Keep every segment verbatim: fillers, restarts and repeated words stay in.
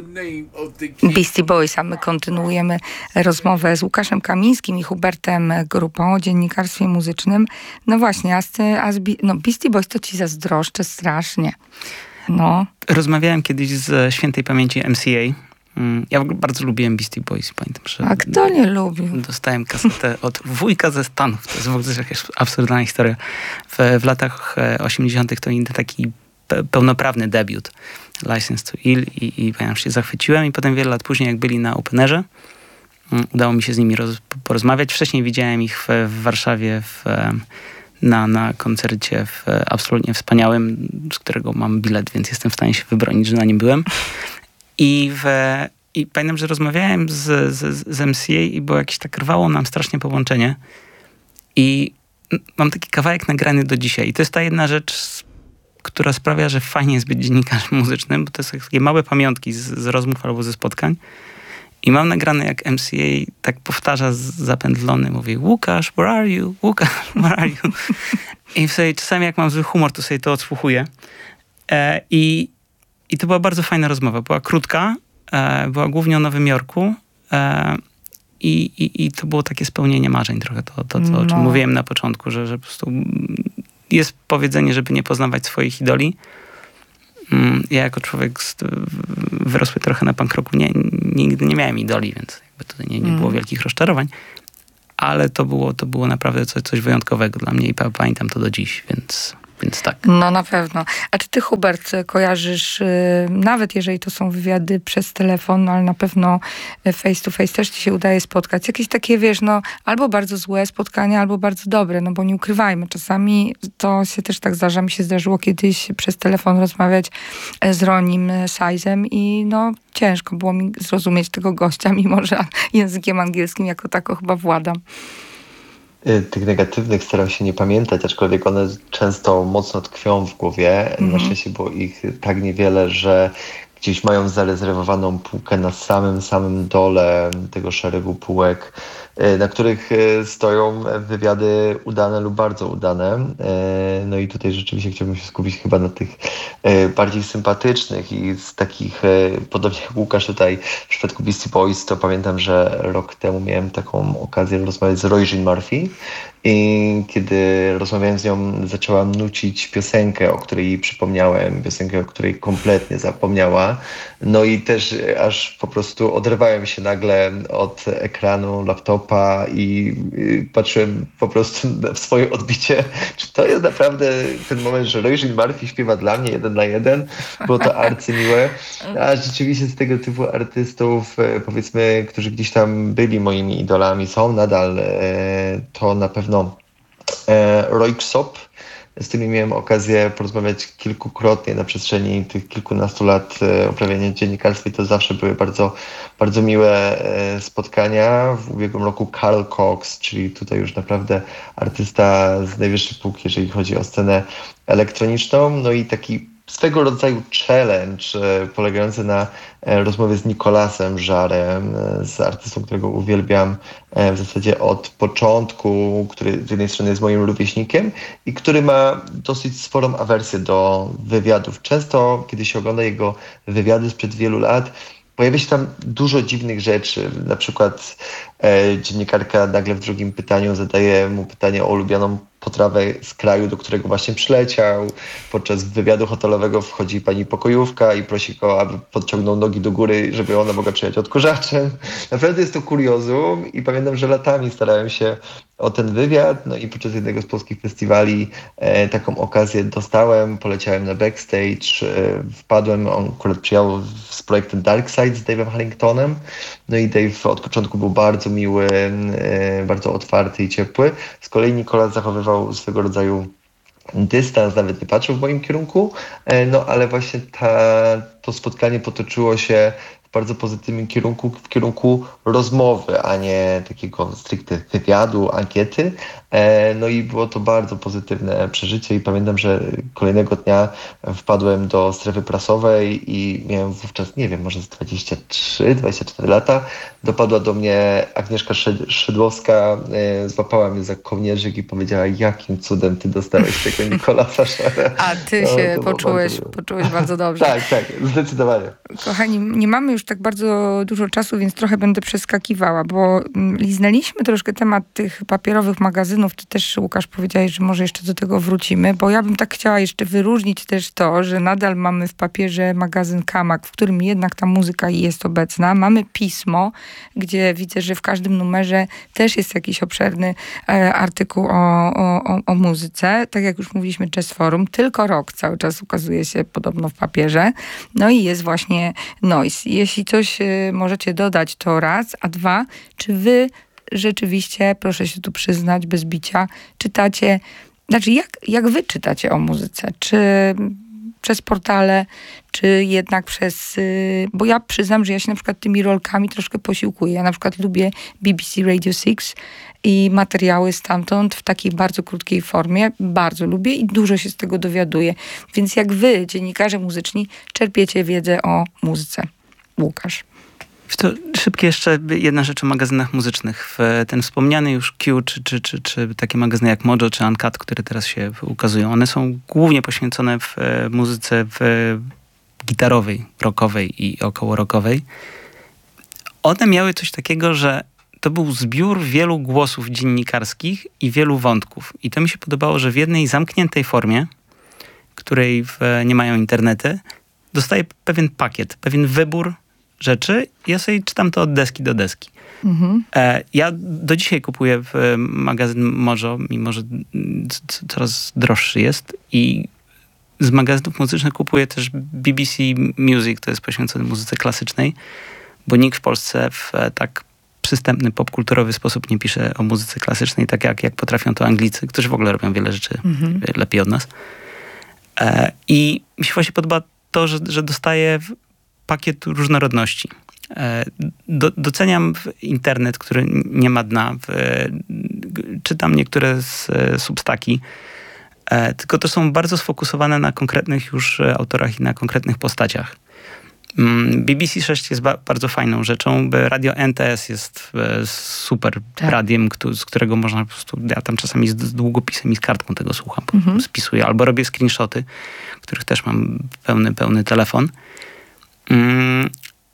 Beastie Boys, a my kontynuujemy rozmowę z Łukaszem Kamińskim i Hubertem Grupą o dziennikarstwie muzycznym. No właśnie, a, z, a z, no Beastie Boys to ci zazdroszczę strasznie. No. Rozmawiałem kiedyś z świętej pamięci M C A. Ja w ogóle bardzo lubiłem Beastie Boys. Pamiętam, że a kto nie lubił? Dostałem kasetę od wujka ze Stanów. To jest w ogóle jakaś absurdalna historia. W, w latach osiemdziesiątych to taki pełnoprawny debiut. License to Ill i, i pamiętam, się zachwyciłem i potem wiele lat później, jak byli na Openerze, udało mi się z nimi roz, porozmawiać. Wcześniej widziałem ich w, w Warszawie w, na, na koncercie w absolutnie wspaniałym, z którego mam bilet, więc jestem w stanie się wybronić, że na nim byłem. I, w, i pamiętam, że rozmawiałem z, z, z M C A i było jakieś tak, rwało nam strasznie połączenie. I mam taki kawałek nagrany do dzisiaj. I to jest ta jedna rzecz, która sprawia, że fajnie jest być dziennikarzem muzycznym, bo to są takie małe pamiątki z, z rozmów albo ze spotkań. I mam nagrane, jak M C A tak powtarza zapędlony, mówi: Łukasz, where are you? Łukasz, where are you? I sobie, czasami jak mam zły humor, to sobie to odsłuchuję. E, i, I to była bardzo fajna rozmowa. Była krótka, e, była głównie o Nowym Jorku. E, i, i, I to było takie spełnienie marzeń trochę, to, to, to o czym no. mówiłem na początku, że, że po prostu jest powiedzenie, żeby nie poznawać swoich idoli. Ja jako człowiek wyrosły trochę na punk rocku, nie, nigdy nie miałem idoli, więc jakby tutaj nie, nie było mm. wielkich rozczarowań. Ale to było, to było naprawdę coś, coś wyjątkowego dla mnie i pamiętam to do dziś, więc, więc tak. No na pewno. A czy ty, Hubert, kojarzysz, yy, nawet jeżeli to są wywiady przez telefon, ale na pewno face to face też ci się udaje spotkać. Jakieś takie, wiesz, no albo bardzo złe spotkania, albo bardzo dobre, no bo nie ukrywajmy. Czasami to się też tak zdarza. Mi się zdarzyło kiedyś przez telefon rozmawiać z Ronim Sizem i no ciężko było mi zrozumieć tego gościa, mimo że językiem angielskim jako tako chyba władam. Tych negatywnych staram się nie pamiętać, aczkolwiek one często mocno tkwią w głowie. Mm-hmm. Na szczęście było ich tak niewiele, że gdzieś mają zarezerwowaną półkę na samym, samym dole tego szeregu półek, na których stoją wywiady udane lub bardzo udane. No i tutaj rzeczywiście chciałbym się skupić chyba na tych bardziej sympatycznych i z takich, podobnie jak Łukasz tutaj w przypadku Beastie Boys, to pamiętam, że rok temu miałem taką okazję rozmawiać z Roy Jean Murphy i kiedy rozmawiałem z nią, zaczęłam nucić piosenkę, o której jej przypomniałem, piosenkę, o której kompletnie zapomniała. No i też aż po prostu oderwałem się nagle od ekranu laptopa i patrzyłem po prostu w swoje odbicie, czy to jest naprawdę ten moment, że Roy Jean Murphy śpiewa dla mnie jeden na jeden. Było to arcymiłe. A rzeczywiście z tego typu artystów, powiedzmy, którzy gdzieś tam byli moimi idolami, są nadal, to na pewno Roy Ksop, z którymi miałem okazję porozmawiać kilkukrotnie na przestrzeni tych kilkunastu lat uprawiania dziennikarstwa i to zawsze były bardzo, bardzo miłe spotkania. W ubiegłym roku Carl Cox, czyli tutaj już naprawdę artysta z najwyższej półki, jeżeli chodzi o scenę elektroniczną, no i taki swego rodzaju challenge polegający na rozmowie z Nicolasem Jarem, z artystą, którego uwielbiam w zasadzie od początku, który z jednej strony jest moim rówieśnikiem i który ma dosyć sporą awersję do wywiadów. Często, kiedy się ogląda jego wywiady sprzed wielu lat, pojawia się tam dużo dziwnych rzeczy. Na przykład e, dziennikarka nagle w drugim pytaniu zadaje mu pytanie o ulubioną potrawę z kraju, do którego właśnie przyleciał. Podczas wywiadu hotelowego wchodzi pani pokojówka i prosi go, aby podciągnął nogi do góry, żeby ona mogła przyjechać odkurzaczem. Naprawdę jest to kuriozum i pamiętam, że latami starałem się o ten wywiad, no i podczas jednego z polskich festiwali e, taką okazję dostałem, poleciałem na backstage, e, wpadłem, on akurat przyjechał z projektem Dark Side z Dave'em Harringtonem, no i Dave od początku był bardzo miły, e, bardzo otwarty i ciepły. Z kolei Nicolas zachowywał swego rodzaju dystans, nawet nie patrzył w moim kierunku, no ale właśnie ta, to spotkanie potoczyło się w bardzo pozytywnym kierunku, w kierunku rozmowy, a nie takiego stricte wywiadu, ankiety. No i było to bardzo pozytywne przeżycie i pamiętam, że kolejnego dnia wpadłem do strefy prasowej i miałem wówczas, nie wiem, może z dwadzieścia trzy dwadzieścia cztery lata. Dopadła do mnie Agnieszka Szydłowska, złapała mnie za kołnierzyk i powiedziała, jakim cudem ty dostałeś tego Nicola Sachera. A ty no, się poczułeś bardzo... poczułeś bardzo dobrze. Tak, tak, zdecydowanie. Kochani, nie mamy już tak bardzo dużo czasu, więc trochę będę przeskakiwała, bo liznęliśmy troszkę temat tych papierowych magazynów. Ty też, Łukasz, powiedziałeś, że może jeszcze do tego wrócimy, bo ja bym tak chciała jeszcze wyróżnić też to, że nadal mamy w papierze magazyn Kamak, w którym jednak ta muzyka jest obecna. Mamy Pismo, gdzie widzę, że w każdym numerze też jest jakiś obszerny e, artykuł o, o, o muzyce. Tak jak już mówiliśmy, Jazz Forum, tylko rok cały czas ukazuje się podobno w papierze. No i jest właśnie Noise. Jeśli coś y, możecie dodać, to raz, a dwa, czy wy rzeczywiście, proszę się tu przyznać, bez bicia, czytacie, znaczy jak, jak wy czytacie o muzyce? Czy przez portale, czy jednak przez... Y, bo ja przyznam, że ja się na przykład tymi rolkami troszkę posiłkuję. Ja na przykład lubię B B C Radio six i materiały stamtąd w takiej bardzo krótkiej formie. Bardzo lubię i dużo się z tego dowiaduję. Więc jak wy, dziennikarze muzyczni, czerpiecie wiedzę o muzyce? Łukasz. To szybkie jeszcze jedna rzecz o magazynach muzycznych. Ten wspomniany już Q, czy, czy, czy, czy takie magazyny jak Mojo, czy Uncut, które teraz się ukazują, one są głównie poświęcone w muzyce w gitarowej, rockowej i około rockowej. One miały coś takiego, że to był zbiór wielu głosów dziennikarskich i wielu wątków. I to mi się podobało, że w jednej zamkniętej formie, której w, nie mają internety, dostaję pewien pakiet, pewien wybór rzeczy. Ja sobie czytam to od deski do deski. Mhm. E, ja do dzisiaj kupuję w magazyn Mojo, mimo że c- coraz droższy jest. I z magazynów muzycznych kupuję też B B C Music, to jest poświęcone muzyce klasycznej, bo nikt w Polsce w tak przystępny, popkulturowy sposób nie pisze o muzyce klasycznej, tak jak, jak potrafią to Anglicy, którzy w ogóle robią wiele rzeczy mhm. lepiej od nas. E, I mi się właśnie podoba to, że, że dostaję pakiet różnorodności. E, do, doceniam internet, który nie ma dna. W, czytam niektóre z Substaki, e, tylko to są bardzo sfokusowane na konkretnych już autorach i na konkretnych postaciach. B B C sześć jest ba- bardzo fajną rzeczą. Radio N T S jest e, super tak. radiem, kto, z którego można po prostu, ja tam czasami z, z długopisem i z kartką tego słucham, mhm. spisuję, albo robię screenshoty, których też mam pełny, pełny telefon. Mm,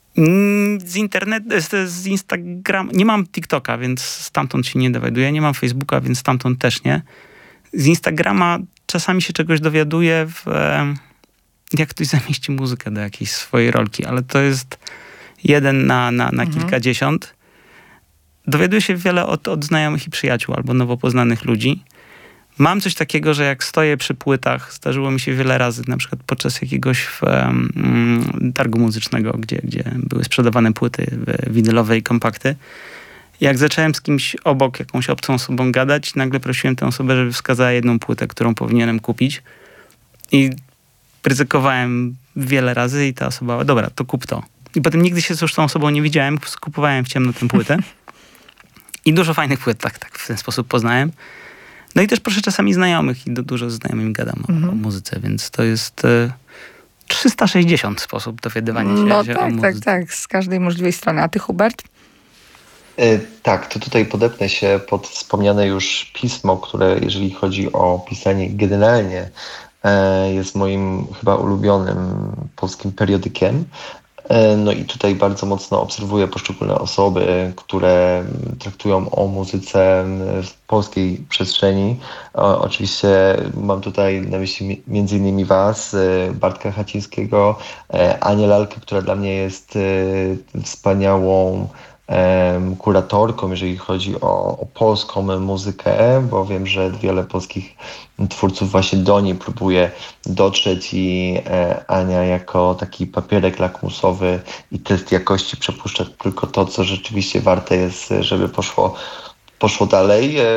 z internetu, z, z Instagram, nie mam TikToka, więc stamtąd się nie dowiaduję, nie mam Facebooka, więc stamtąd też nie. Z Instagrama czasami się czegoś dowiaduję w... E, jak ktoś zamieści muzykę do jakiejś swojej rolki, ale to jest jeden na, na, na mhm. kilkadziesiąt. Dowiaduję się wiele od, od znajomych i przyjaciół albo nowo poznanych ludzi. Mam coś takiego, że jak stoję przy płytach, zdarzyło mi się wiele razy, na przykład podczas jakiegoś um, targu muzycznego, gdzie, gdzie były sprzedawane płyty winylowe i kompakty. Jak zacząłem z kimś obok, jakąś obcą osobą gadać, nagle prosiłem tę osobę, żeby wskazała jedną płytę, którą powinienem kupić. I ryzykowałem wiele razy i ta osoba, dobra, to kup to. I potem nigdy się z tą osobą nie widziałem, kupowałem w ciemno tę płytę. I dużo fajnych płyt tak, tak w ten sposób poznałem. No i też proszę czasami znajomych i do, dużo z znajomymi gadam mhm. o, o muzyce, więc to jest e, trzysta sześćdziesiąt sposób dowiadywania się, no się tak, o muzyce. tak, tak, z każdej możliwej strony. A ty, Hubert? Yy, tak, to tutaj podepnę się pod wspomniane już pismo, które jeżeli chodzi o pisanie generalnie jest moim chyba ulubionym polskim periodykiem. No i tutaj bardzo mocno obserwuję poszczególne osoby, które traktują o muzyce w polskiej przestrzeni. O, oczywiście mam tutaj na myśli między innymi was, Bartka Chacińskiego, Anię Lalkę, która dla mnie jest wspaniałą kuratorką, jeżeli chodzi o, o polską muzykę, bo wiem, że wiele polskich twórców właśnie do niej próbuje dotrzeć i e, Ania jako taki papierek lakmusowy i test jakości przepuszcza tylko to, co rzeczywiście warte jest, żeby poszło, poszło dalej. E,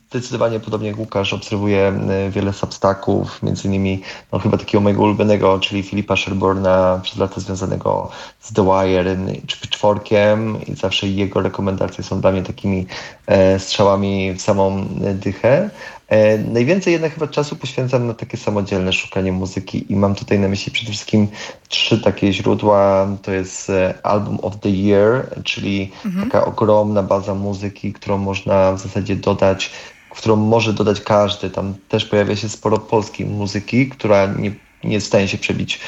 zdecydowanie podobnie jak Łukasz obserwuję wiele substacków, między innymi no, chyba takiego mojego ulubionego, czyli Philipa Sherborna, przez lata związanego z The Wire czy Pitchforkiem i zawsze jego rekomendacje są dla mnie takimi e, strzałami w samą dychę. E, najwięcej jednak chyba czasu poświęcam na takie samodzielne szukanie muzyki i mam tutaj na myśli przede wszystkim trzy takie źródła. To jest Album of the Year, czyli mhm. taka ogromna baza muzyki, którą można w zasadzie dodać, którą może dodać każdy. Tam też pojawia się sporo polskiej muzyki, która nie, nie jest w stanie się przebić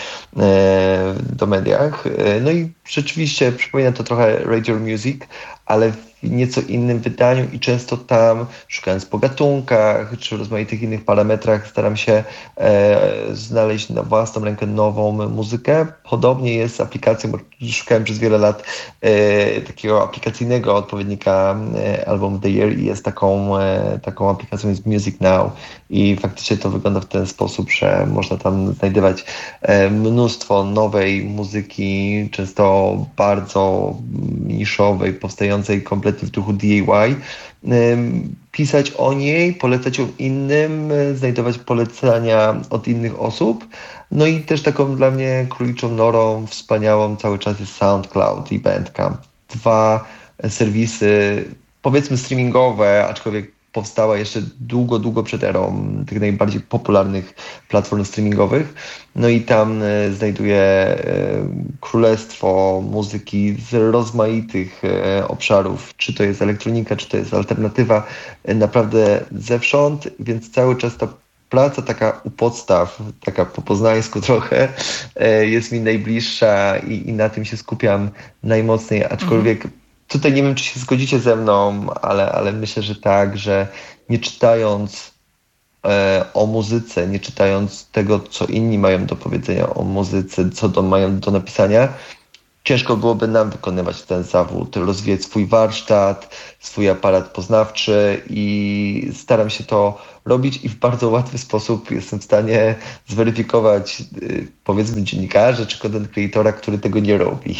e, do mediach. E, no i rzeczywiście przypomina to trochę Radio Music, ale w nieco innym wydaniu i często tam, szukając po gatunkach czy rozmaitych innych parametrach, staram się e, znaleźć na własną rękę nową muzykę. Podobnie jest z aplikacją, bo szukałem przez wiele lat e, takiego aplikacyjnego odpowiednika e, Album of the Year i jest taką, e, taką aplikacją jest Music Now i faktycznie to wygląda w ten sposób, że można tam znajdywać e, mnóstwo nowej muzyki, często bardzo niszowej, powstającej kompletnie w duchu D I Y, pisać o niej, polecać ją innym, znajdować polecenia od innych osób. No i też taką dla mnie króliczą norą wspaniałą cały czas jest SoundCloud i Bandcamp. Dwa serwisy, powiedzmy streamingowe, aczkolwiek powstała jeszcze długo, długo przed erą tych najbardziej popularnych platform streamingowych. No i tam e, znajduję e, królestwo muzyki z rozmaitych e, obszarów, czy to jest elektronika, czy to jest alternatywa, e, naprawdę zewsząd, więc cały czas ta praca taka u podstaw, taka po poznańsku trochę, e, jest mi najbliższa i, i na tym się skupiam najmocniej, aczkolwiek mhm. Tutaj nie wiem, czy się zgodzicie ze mną, ale, ale myślę, że tak, że nie czytając e, o muzyce, nie czytając tego, co inni mają do powiedzenia o muzyce, co do, mają do napisania, ciężko byłoby nam wykonywać ten zawód, rozwijać swój warsztat, swój aparat poznawczy i staram się to robić i w bardzo łatwy sposób jestem w stanie zweryfikować, powiedzmy, dziennikarza czy content creatora, który tego nie robi.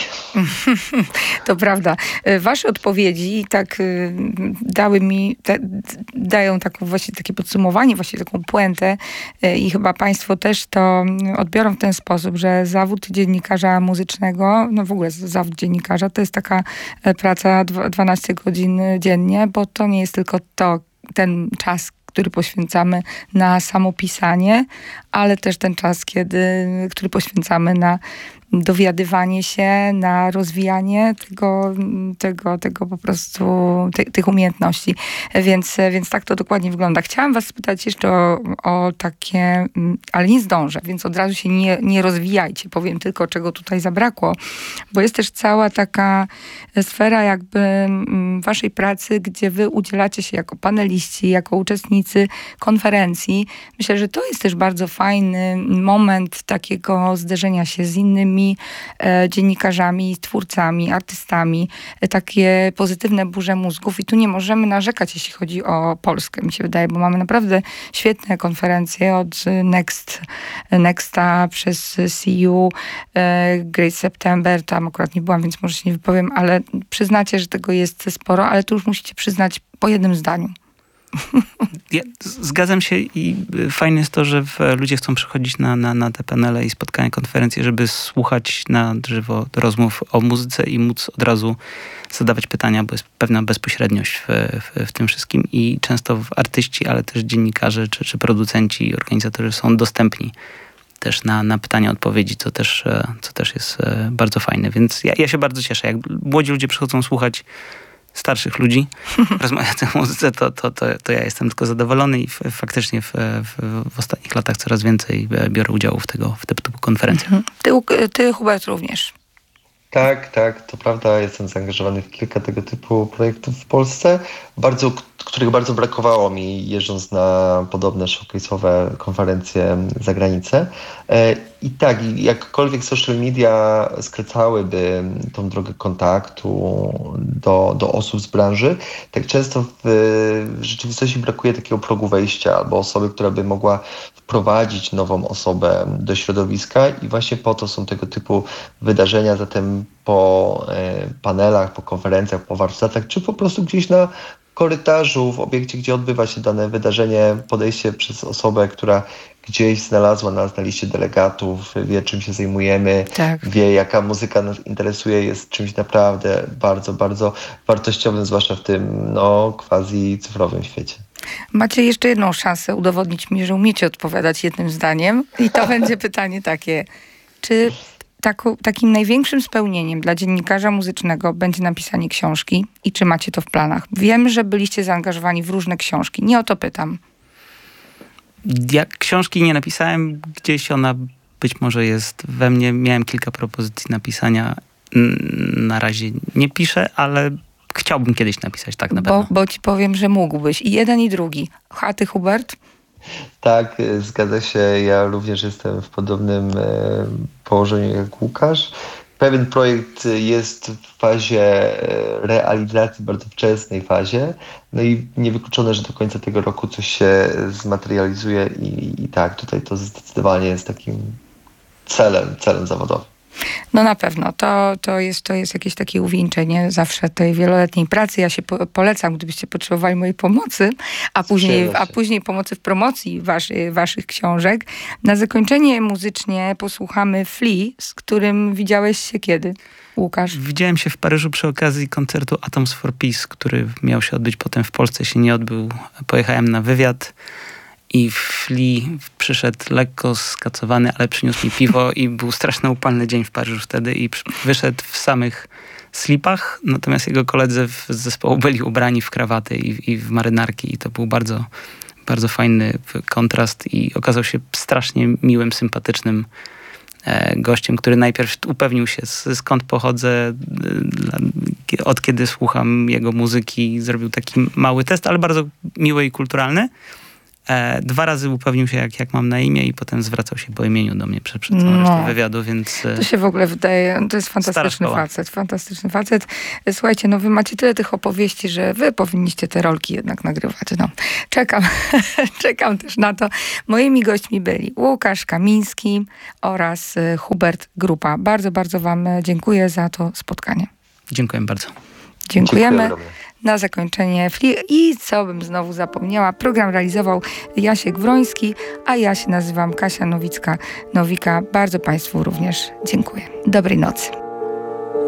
To prawda. Wasze odpowiedzi tak dały mi, te, dają taką właśnie takie podsumowanie, właśnie taką puentę i chyba państwo też to odbiorą w ten sposób, że zawód dziennikarza muzycznego, no w ogóle zawód dziennikarza to jest taka praca dwanaście godzin dziennie, bo to nie jest tylko to, ten czas, który poświęcamy na samo pisanie, ale też ten czas, kiedy, który poświęcamy na dowiadywanie się, na rozwijanie tego, tego, tego po prostu, ty, tych umiejętności. Więc, więc tak to dokładnie wygląda. Chciałam was spytać jeszcze o, o takie, ale nie zdążę, więc od razu się nie, nie rozwijajcie. Powiem tylko, czego tutaj zabrakło, bo jest też cała taka sfera jakby waszej pracy, gdzie wy udzielacie się jako paneliści, jako uczestnicy konferencji. Myślę, że to jest też bardzo fajny moment takiego zderzenia się z innymi E, dziennikarzami, twórcami, artystami, e, takie pozytywne burze mózgów i tu nie możemy narzekać, jeśli chodzi o Polskę, mi się wydaje, bo mamy naprawdę świetne konferencje od Next, Nexta przez C U, e, Great September, tam akurat nie byłam, więc może się nie wypowiem, ale przyznacie, że tego jest sporo, ale tu już musicie przyznać po jednym zdaniu. Ja zgadzam się i fajne jest to, że ludzie chcą przychodzić na, na, na te panele i spotkania, konferencje, żeby słuchać na żywo rozmów o muzyce i móc od razu zadawać pytania, bo jest pewna bezpośredniość w, w, w tym wszystkim i często artyści, ale też dziennikarze czy, czy producenci, organizatorzy są dostępni też na, na pytania, odpowiedzi, co też, co też jest bardzo fajne. Więc ja, ja się bardzo cieszę. Jak młodzi ludzie przychodzą słuchać starszych ludzi rozmawiających o muzyce, to, to, to, to ja jestem tylko zadowolony i f- faktycznie w, w, w ostatnich latach coraz więcej biorę udziału w tego, w tego typu konferencjach. Mhm. Ty, ty, Hubert, również. Tak, tak, to prawda. Jestem zaangażowany w kilka tego typu projektów w Polsce, bardzo, których bardzo brakowało mi jeżdżąc na podobne showcase'owe konferencje za granicę. I tak, jakkolwiek social media skracałyby tą drogę kontaktu do, do osób z branży, tak często w, w rzeczywistości brakuje takiego progu wejścia albo osoby, która by mogła wprowadzić nową osobę do środowiska i właśnie po to są tego typu wydarzenia, zatem po e, panelach, po konferencjach, po warsztatach, czy po prostu gdzieś na korytarzu, w obiekcie, gdzie odbywa się dane wydarzenie, podejście przez osobę, która gdzieś znalazła nas na liście delegatów, wie czym się zajmujemy, Tak. wie jaka muzyka nas interesuje, jest czymś naprawdę bardzo, bardzo wartościowym, zwłaszcza w tym no, quasi cyfrowym świecie. Macie jeszcze jedną szansę udowodnić mi, że umiecie odpowiadać jednym zdaniem i to będzie pytanie takie. Czy taką, takim największym spełnieniem dla dziennikarza muzycznego będzie napisanie książki i czy macie to w planach? Wiem, że byliście zaangażowani w różne książki. Nie o to pytam. Ja książki nie napisałem, gdzieś ona być może jest we mnie. Miałem kilka propozycji napisania. Na razie nie piszę, ale chciałbym kiedyś napisać, tak na pewno. Bo, bo ci powiem, że mógłbyś. I jeden, i drugi. A ty, Hubert? Tak, zgadza się. Ja również jestem w podobnym e, położeniu jak Łukasz. Pewien projekt jest w fazie realizacji, bardzo wczesnej fazie. No i niewykluczone, że do końca tego roku coś się zmaterializuje i, i tak, tutaj to zdecydowanie jest takim celem, celem zawodowym. No na pewno. To, to, jest, to jest jakieś takie uwieńczenie zawsze tej wieloletniej pracy. Ja się po, polecam, gdybyście potrzebowali mojej pomocy, a później, a później pomocy w promocji waszy, waszych książek. Na zakończenie muzycznie posłuchamy Flea, z którym widziałeś się kiedy, Łukasz? Widziałem się w Paryżu przy okazji koncertu Atoms for Peace, który miał się odbyć potem w Polsce, się nie odbył. Pojechałem na wywiad. I Flea przyszedł lekko skacowany, ale przyniósł mi piwo i był straszny upalny dzień w Paryżu wtedy i wyszedł w samych slipach, natomiast jego koledzy z zespołu byli ubrani w krawaty i, i w marynarki i to był bardzo, bardzo fajny kontrast i okazał się strasznie miłym, sympatycznym e, gościem, który najpierw upewnił się skąd pochodzę, e, od kiedy słucham jego muzyki, zrobił taki mały test, ale bardzo miły i kulturalny. E, dwa razy upewnił się, jak, jak mam na imię i potem zwracał się po imieniu do mnie przed, przed całą No. resztą wywiadu, więc... E, To się w ogóle wydaje, to jest fantastyczny facet, fantastyczny facet. Słuchajcie, no wy macie tyle tych opowieści, że wy powinniście te rolki jednak nagrywać. No, czekam, czekam też na to. Moimi gośćmi byli Łukasz Kamiński oraz Hubert Grupa. Bardzo, bardzo wam dziękuję za to spotkanie. Dziękuję bardzo. Dziękujemy. Dziękuję. Na zakończenie Flea i co bym znowu zapomniała, program realizował Jasiek Wroński, a ja się nazywam Kasia Nowicka-Nowika. Bardzo państwu również dziękuję. Dobrej nocy.